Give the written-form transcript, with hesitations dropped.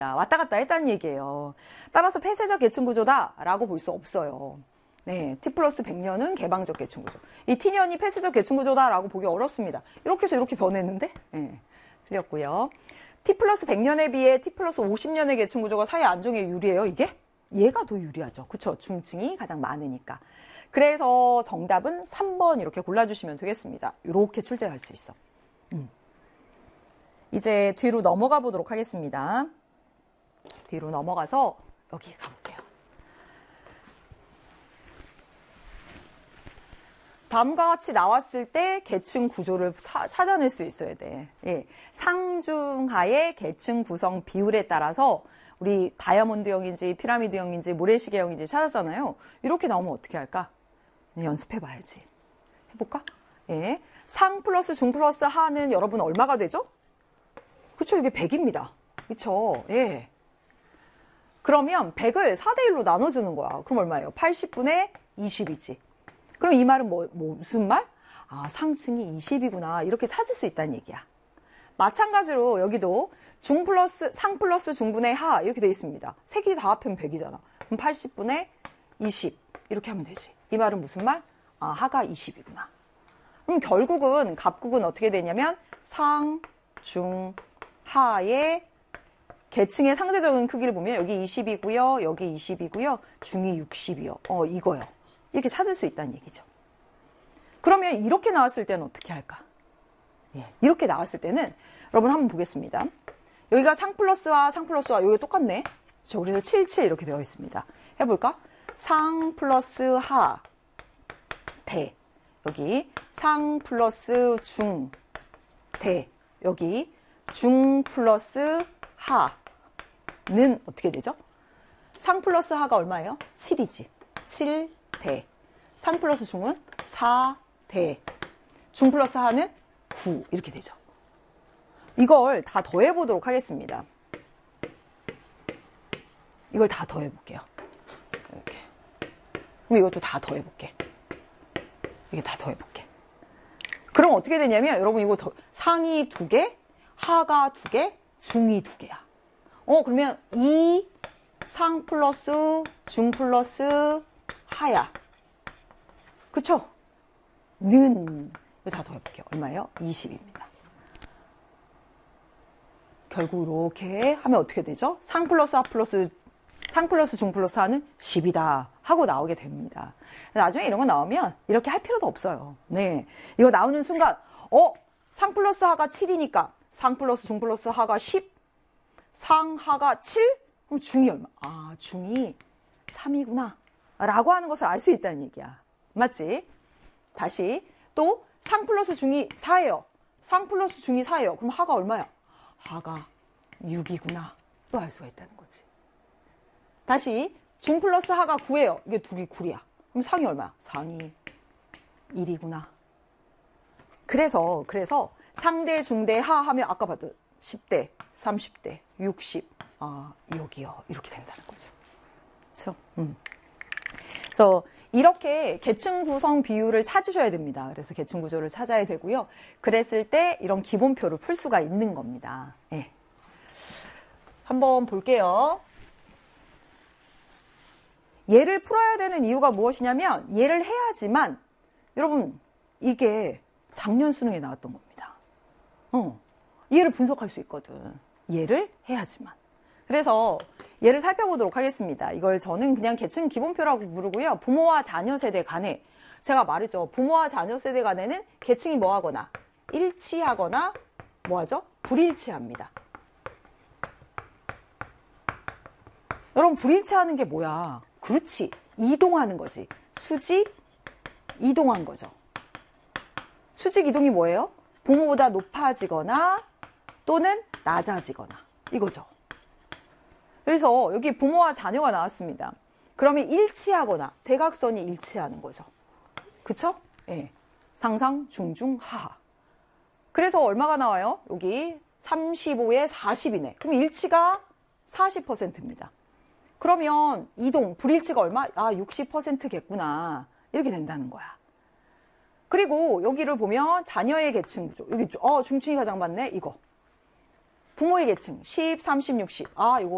왔다 갔다 했다는 얘기예요. 따라서 폐쇄적 계층 구조다라고 볼 수 없어요. 네, t 플러스 100년은 개방적 계층 구조. 이 t년이 폐쇄적 계층 구조다라고 보기 어렵습니다. 이렇게 해서 이렇게 변했는데? 네, 틀렸고요. t 플러스 100년에 비해 t 플러스 50년의 계층 구조가 사회 안정에 유리해요, 이게? 얘가 더 유리하죠. 그쵸? 중층이 가장 많으니까. 그래서 정답은 3번 이렇게 골라주시면 되겠습니다. 이렇게 출제할 수 있어. 이제 뒤로 넘어가 보도록 하겠습니다. 뒤로 넘어가서 여기 가볼게요. 다음과 같이 나왔을 때 계층 구조를 찾아낼 수 있어야 돼. 예. 상중하의 계층 구성 비율에 따라서 우리 다이아몬드형인지 피라미드형인지 모래시계형인지 찾았잖아요. 이렇게 나오면 어떻게 할까? 연습해봐야지. 해볼까? 예. 상 플러스 중 플러스 하는 여러분 얼마가 되죠? 그쵸? 이게 100입니다. 그쵸? 예. 그러면 100을 4대1로 나눠주는 거야. 그럼 얼마예요? 80분의 20이지. 그럼 이 말은 무슨 말? 아, 상층이 20이구나. 이렇게 찾을 수 있다는 얘기야. 마찬가지로 여기도 상 플러스 중분의 하 이렇게 되어 있습니다. 세 개 다 합하면 100이잖아. 그럼 80분의 20 이렇게 하면 되지. 이 말은 무슨 말? 아, 하가 20이구나. 그럼 결국은 갑국은 어떻게 되냐면 상, 중, 하의 계층의 상대적인 크기를 보면 여기 20이고요. 여기 20이고요. 중이 60이요. 이거요. 이렇게 찾을 수 있다는 얘기죠. 그러면 이렇게 나왔을 때는 어떻게 할까? 예, 이렇게 나왔을 때는 여러분 한번 보겠습니다. 여기가 상 플러스와 여기 똑같네. 그래서 77 이렇게 되어 있습니다. 해볼까? 상 플러스 하 대 여기 상 플러스 중 대 여기 중 플러스 하는 어떻게 되죠? 상 플러스 하가 얼마예요? 7이지. 7대. 상 플러스 중은 4대. 중 플러스 하는 9. 이렇게 되죠. 이걸 다 더해보도록 하겠습니다. 이걸 다 더해볼게요. 이렇게. 그럼 이것도 다 더해볼게. 이게 다 더해볼게. 그럼 어떻게 되냐면 여러분 이거 상이 2개, 하가 2개, 중이 2개야. 그러면 이 상 플러스 중 플러스 하야. 그쵸? 는 이거 다 더해볼게요. 얼마예요? 20입니다. 결국 이렇게 하면 어떻게 되죠? 상 플러스 중 플러스 하는 10이다 하고 나오게 됩니다. 나중에 이런 거 나오면 이렇게 할 필요도 없어요. 네, 이거 나오는 순간 상 플러스 하가 7이니까 상 플러스 중 플러스 하가 10, 상하가 7? 그럼 중이 얼마? 아, 중이 3이구나 라고 하는 것을 알 수 있다는 얘기야. 맞지? 다시 또 상 플러스 중이 4예요. 상 플러스 중이 4예요. 그럼 하가 얼마야? 하가 6이구나 또 알 수가 있다는 거지. 다시 중 플러스 하가 9예요. 이게 둘이 9이야. 그럼 상이 얼마야? 상이 1이구나. 그래서 상대, 중대, 하 하면 아까 봤던 10대, 30대, 60. 아, 여기요. 이렇게 된다는 거죠. 그렇죠? 그래서 이렇게 계층 구성 비율을 찾으셔야 됩니다. 그래서 계층 구조를 찾아야 되고요. 그랬을 때 이런 기본표를 풀 수가 있는 겁니다. 예. 한번 볼게요. 얘를 풀어야 되는 이유가 무엇이냐면 얘를 해야지만 여러분 이게 작년 수능에 나왔던 겁니다. 얘를 분석할 수 있거든. 얘를 해야지만. 그래서 얘를 살펴보도록 하겠습니다. 이걸 저는 그냥 계층 기본표라고 부르고요. 부모와 자녀 세대 간에 제가 말했죠. 부모와 자녀 세대 간에는 계층이 뭐하거나 일치하거나 뭐하죠? 불일치합니다. 여러분 불일치하는 게 뭐야? 그렇지. 이동하는 거지. 수직 이동한 거죠. 수직 이동이 뭐예요? 부모보다 높아지거나 또는 낮아지거나 이거죠. 그래서 여기 부모와 자녀가 나왔습니다. 그러면 일치하거나 대각선이 일치하는 거죠. 그쵸? 예. 상상, 중중, 하하. 그래서 얼마가 나와요? 여기 35에 40이네. 그럼 일치가 40%입니다. 그러면 이동, 불일치가 얼마? 아, 60%겠구나. 이렇게 된다는 거야. 그리고 여기를 보면 자녀의 계층 구조. 여기 중층이 가장 많네. 이거. 부모의 계층 10, 30, 60. 아, 이거